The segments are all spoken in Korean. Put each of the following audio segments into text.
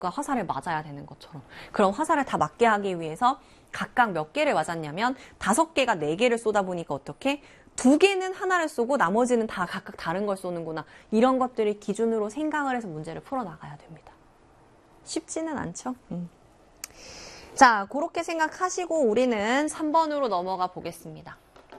화살을 맞아야 되는 것처럼. 그럼 화살을 다 맞게 하기 위해서 각각 몇 개를 맞았냐면 5개가 4개를 쏘다 보니까 어떻게? 2개는 하나를 쏘고 나머지는 다 각각 다른 걸 쏘는구나. 이런 것들을 기준으로 생각을 해서 문제를 풀어나가야 됩니다. 쉽지는 않죠? 자, 그렇게 생각하시고 우리는 3번으로 넘어가 보겠습니다.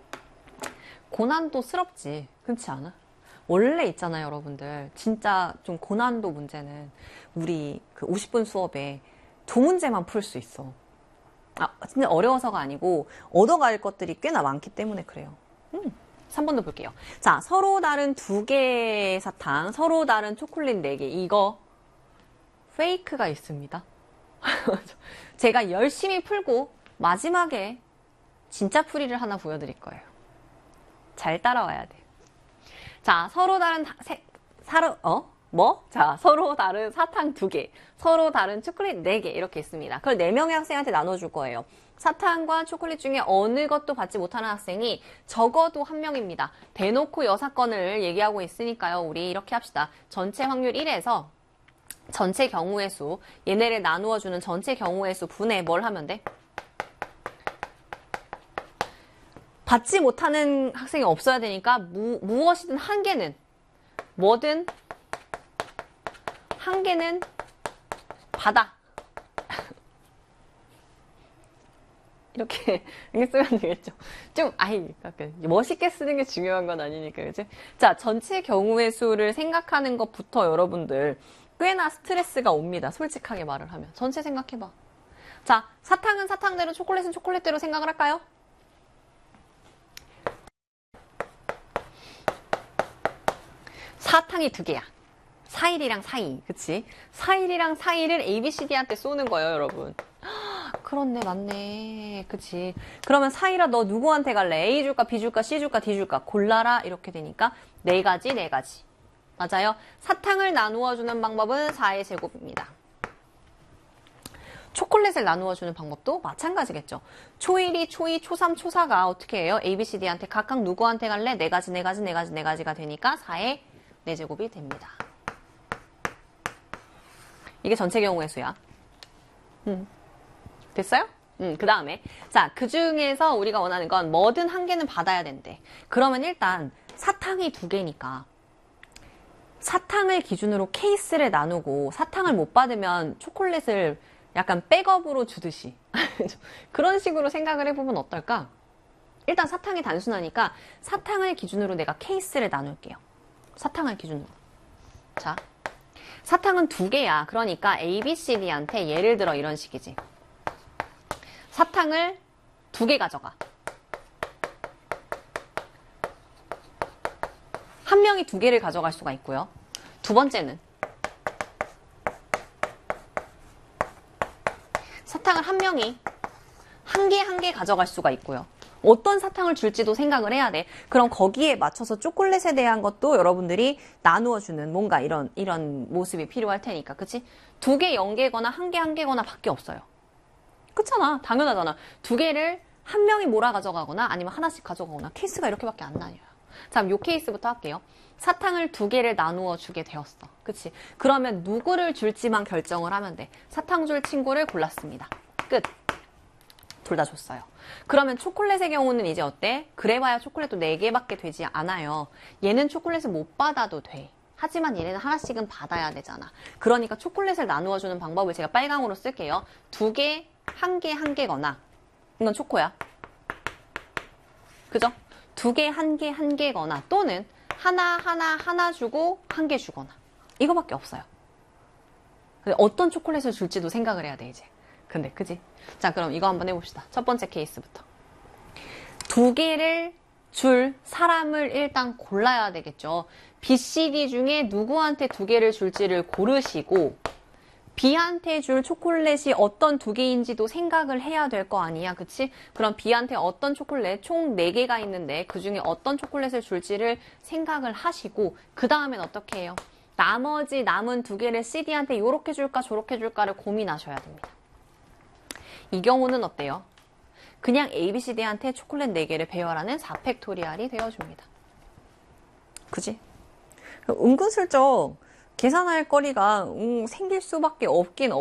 고난도스럽지, 그렇지 않아? 원래 있잖아요, 여러분들. 진짜 좀 고난도 문제는 우리 그 50분 수업에 2문제만 풀 수 있어. 진짜 어려워서가 아니고 얻어갈 것들이 꽤나 많기 때문에 그래요. 3번도 볼게요. 자, 서로 다른 2개의 사탕, 서로 다른 초콜릿 4개. 이거 페이크가 있습니다. 제가 열심히 풀고 마지막에 진짜 풀이를 하나 보여드릴 거예요. 잘 따라와야 돼요. 자, 서로 다른 서로 다른 사탕 2개, 서로 다른 초콜릿 4개 이렇게 있습니다. 그걸 4명의 학생한테 나눠줄 거예요. 사탕과 초콜릿 중에 어느 것도 받지 못하는 학생이 적어도 1명입니다. 대놓고 여사건을 얘기하고 있으니까요. 우리 이렇게 합시다. 전체 확률 1에서 전체 경우의 수, 얘네를 나누어주는 전체 경우의 수 분의 뭘 하면 돼? 받지 못하는 학생이 없어야 되니까 무엇이든 한 개는 뭐든 한 개는 받아. 이렇게 쓰면 되겠죠. 좀 멋있게 쓰는 게 중요한 건 아니니까, 그치? 자, 전체 경우의 수를 생각하는 것부터 여러분들 꽤나 스트레스가 옵니다. 솔직하게 말을 하면. 전체 생각해봐. 자, 사탕은 사탕대로, 초콜릿은 초콜릿대로 생각을 할까요? 사탕이 2개야. 4일이랑 4일, 그치? 4일이랑 4일을 ABCD한테 쏘는 거예요, 여러분. 그렇네, 맞네. 그치? 그러면 4일아, 너 누구한테 갈래? A 줄까, B 줄까, C 줄까, D 줄까? 골라라. 이렇게 되니까 4가지, 4가지. 맞아요? 사탕을 나누어주는 방법은 4의 제곱입니다. 초콜릿을 나누어주는 방법도 마찬가지겠죠. 초1이, 초2, 초3, 초4가 어떻게 해요? ABCD한테 각각 누구한테 갈래? 4가지, 4가지, 4가지, 4가지가 되니까 4의 4제곱이 됩니다. 이게 전체 경우의 수야. 됐어요? 그 다음에 자, 그 중에서 우리가 원하는 건 뭐든 한 개는 받아야 된대. 그러면 일단 사탕이 2개니까 사탕을 기준으로 케이스를 나누고 사탕을 못 받으면 초콜릿을 약간 백업으로 주듯이 그런 식으로 생각을 해보면 어떨까? 일단 사탕이 단순하니까 사탕을 기준으로 내가 케이스를 나눌게요. 사탕을 기준으로. 자, 사탕은 2개야. 그러니까 ABCD한테 예를 들어 이런 식이지. 사탕을 2개 가져가. 한 명이 2개를 가져갈 수가 있고요. 두 번째는 사탕을 한 명이 한 개 가져갈 수가 있고요. 어떤 사탕을 줄지도 생각을 해야 돼. 그럼 거기에 맞춰서 초콜릿에 대한 것도 여러분들이 나누어주는 뭔가 이런 모습이 필요할 테니까. 그치? 2개 0개거나 1개 1개거나 밖에 없어요. 그렇잖아. 당연하잖아. 2개를 한 명이 몰아 가져가거나 아니면 하나씩 가져가거나 케이스가 이렇게밖에 안 나뉘어요. 자, 그럼 요 케이스부터 할게요. 사탕을 2개를 나누어 주게 되었어. 그치? 그러면 누구를 줄지만 결정을 하면 돼. 사탕 줄 친구를 골랐습니다. 끝. 둘 다 줬어요. 그러면 초콜릿의 경우는 이제 어때? 그래봐야 초콜릿도 4개밖에 되지 않아요. 얘는 초콜릿을 못 받아도 돼. 하지만 얘네는 하나씩은 받아야 되잖아. 그러니까 초콜릿을 나누어주는 방법을 제가 빨강으로 쓸게요. 2개, 1개, 1개거나 이건 초코야. 그죠? 2개, 1개, 1개거나 또는 하나 주고 1개 주거나 이거밖에 없어요. 어떤 초콜릿을 줄지도 생각을 해야 돼 이제. 근데 그지? 자, 그럼 이거 한번 해봅시다. 첫 번째 케이스부터. 2개를 줄 사람을 일단 골라야 되겠죠. B, C, D 중에 누구한테 2개를 줄지를 고르시고 B한테 줄 초콜릿이 어떤 2개인지도 생각을 해야 될 거 아니야. 그치? 그럼 B한테 어떤 초콜릿 총 4개가 있는데 그 중에 어떤 초콜릿을 줄지를 생각을 하시고 그 다음엔 어떻게 해요? 나머지 남은 2개를 CD한테 요렇게 줄까 저렇게 줄까를 고민하셔야 됩니다. 이 경우는 어때요? 그냥 ABCD한테 초콜릿 4개를 배열하는 4팩토리얼이 되어줍니다. 그지? 은근슬쩍 계산할 거리가 생길 수밖에 없긴